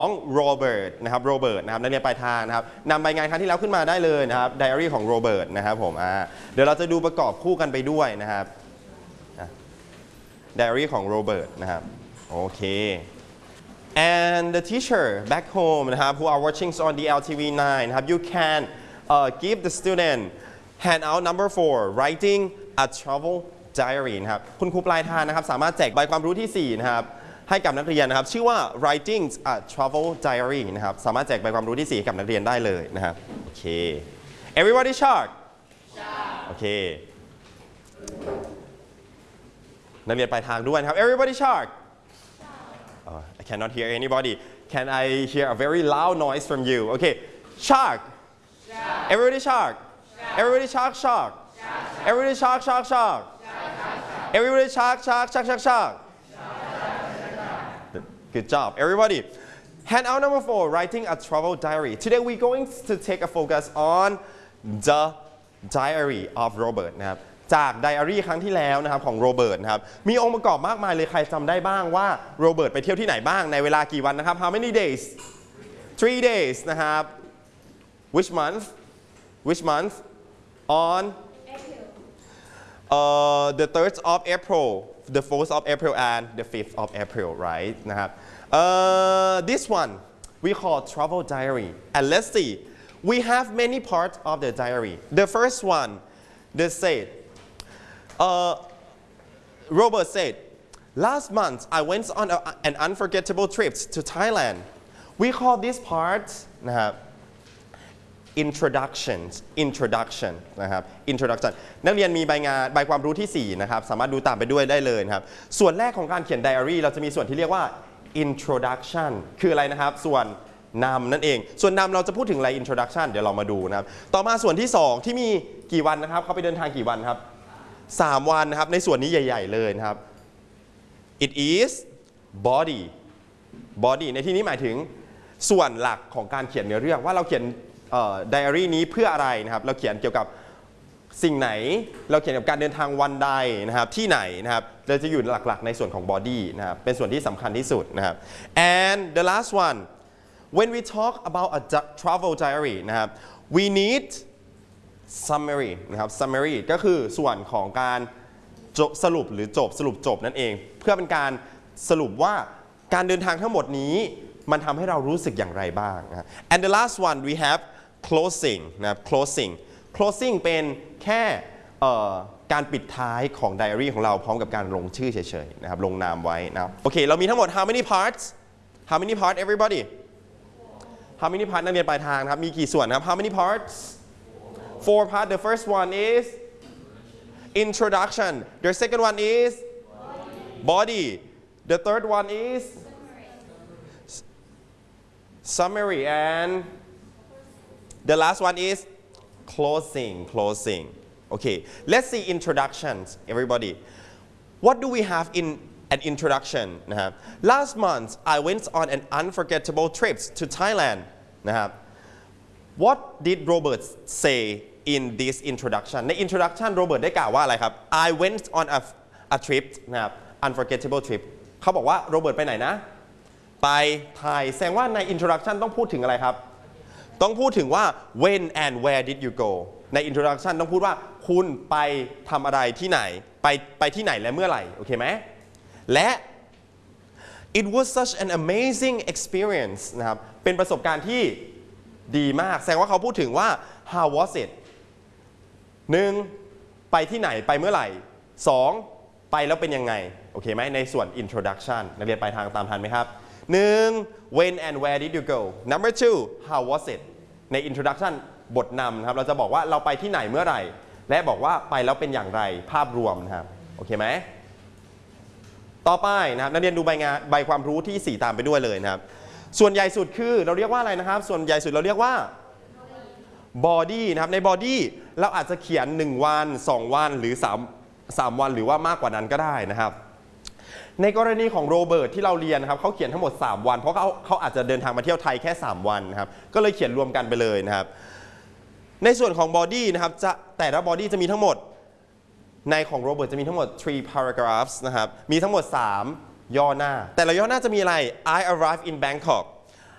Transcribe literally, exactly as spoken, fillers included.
ของโรเบิร์ตนะครับโรเบิร์ตนะครับนักเรียนปลายทางนะครับนำใบงานครั้งที่แล้วขึ้นมาได้เลยนะครับไดอารี่ของโรเบิร์ตนะครับผมอ่าเดี๋ยวเราจะดูประกอบคู่กันไปด้วยนะครับไดอารี่ของโรเบิร์ตนะครับโอเค and the teacher back home นะครับ who are watching on the แอล ที วี nine นะครับ you can uh, give the student handout number four writing a travel diary นะครับคุณครูปลายทางนะครับสามารถแจกใบความรู้ที่สี่นะครับให้กับนักเรียนนะครับชื่อว่า writing a travel diary นะครับสามารถแจกใบความรู้ที่สี่กับนักเรียนได้เลยนะครับโอเค everybody shark โอเคนักเรียนปลายทางด้วยนะครับ everybody shark uh, I cannot hear anybody can I hear a very loud noise from you okay shark everybody shark everybody shark shark everybody shark shark shark everybody shark shark shark shark shark Good job, everybody. Handout number four, writing a travel diary. Today we're going to take a focus on the diary of Robert นะครับจากไดอารี่ครั้งที่แล้วนะครับของโรเบิร์ตนะครับมีองค์ประกอบมากมายเลยใครจำได้บ้างว่าโรเบิร์ตไปเที่ยวที่ไหนบ้างในเวลากี่วันนะครับ How many days? Three days นะครับ Which month? Which month? On uh, the third of April.The fourth of April and the fifth of April, right? นะครับ uh, This one we call travel diary. And let's see, we have many parts of the diary. The first one, they said, uh, Robert said, last month I went on a, an unforgettable trip to Thailand. We call this part นะครับ introduction introduction นะครับ introduction นักเรียนมีใบงานใบความรู้ที่สี่นะครับสามารถดูตามไปด้วยได้เลยนะครับส่วนแรกของการเขียนไดอารี่เราจะมีส่วนที่เรียกว่า introduction คืออะไรนะครับส่วนนำนั่นเองส่วนนำเราจะพูดถึงอะไร introduction เดี๋ยวเรามาดูนะครับต่อมาส่วนที่สองที่มีกี่วันนะครับเขาไปเดินทางกี่วันครับสามวันนะครับในส่วนนี้ใหญ่ๆเลยนะครับ it is body body ในที่นี้หมายถึงส่วนหลักของการเขียนเนื้อเรื่องว่าเราเขียนไดอารี่นี้เพื่ออะไรนะครับเราเขียนเกี่ยวกับสิ่งไหนเราเขียนกับการเดินทางวันใดนะครับที่ไหนนะครับเราจะอยู่หลักๆในส่วนของ body นะครับเป็นส่วนที่สำคัญที่สุดนะครับ and the last one when we talk about a travel diary นะครับ we need summary นะครับ summary ก็คือส่วนของการสรุปหรือจบสรุปจบนั่นเองเพื่อเป็นการสรุปว่าการเดินทางทั้งหมดนี้มันทำให้เรารู้สึกอย่างไรบ้างนะ and the last one we have closing นะครับ closing closing เป็นแค่การปิดท้ายของไดอารี่ของเราพร้อมกับการลงชื่อเฉยๆนะครับลงนามไว้นะโอเคเรามีทั้งหมด how many parts how many parts everybody how many parts นักเรียนปลายทางครับมีกี่ส่วนครับ how many parts four parts the first one is introduction the second one is body the third one is summary and the last one is closing closing okay let's see introductions everybody what do we have in an introduction นะครับ last month I went on an unforgettable trip to Thailand นะครับ what did Robert say in this introduction ใน introduction Robert ได้กล่าวว่าอะไรครับ I went on a, a trip นะครับ unforgettable trip เขาบอกว่าโรเบิร์ตไปไหนนะไปไทยแสดงว่าใน introduction ต้องพูดถึงอะไรครับต้องพูดถึงว่า when and where did you go ใน introduction ต้องพูดว่าคุณไปทำอะไรที่ไหนไปไปที่ไหนและเมื่อไหร่โอเคไหมและ it was such an amazing experience นะครับเป็นประสบการณ์ที่ดีมากแสดงว่าเขาพูดถึงว่า how was it หนึ่งไปที่ไหนไปเมื่อไหร่สองไปแล้วเป็นยังไงโอเคไหมในส่วน introduction นักเรียนปลายทางตามทันไหมครับหนึ่ง when and where did you go number two how was it ใน introduction บทนำนะครับเราจะบอกว่าเราไปที่ไหนเมื่อไหร่และบอกว่าไปแล้วเป็นอย่างไรภาพรวมนะครับโอเคไหมต่อไปนะครับนักเรียนดูใบงานใบความรู้ที่สี่ตามไปด้วยเลยนะครับส่วนใหญ่สุดคือเราเรียกว่าอะไรนะครับส่วนใหญ่สุดเราเรียกว่า body นะครับใน body เราอาจจะเขียนหนึ่งวันสองวันหรือสาม สามวันหรือว่ามากกว่านั้นก็ได้นะครับในกรณีของโรเบิร์ตที่เราเรียนนะครับเขาเขียนทั้งหมดสามวันเพราะเขาเขาอาจจะเดินทางมาเที่ยวไทยแค่สามวันนะครับก็เลยเขียนรวมกันไปเลยนะครับในส่วนของบอดี้นะครับจะแต่ละบอดี้จะมีทั้งหมดในของโรเบิร์ตจะมีทั้งหมด three paragraphs นะครับมีทั้งหมดสามย่อหน้าแต่ละย่อหน้าจะมีอะไร I arrived in Bangkok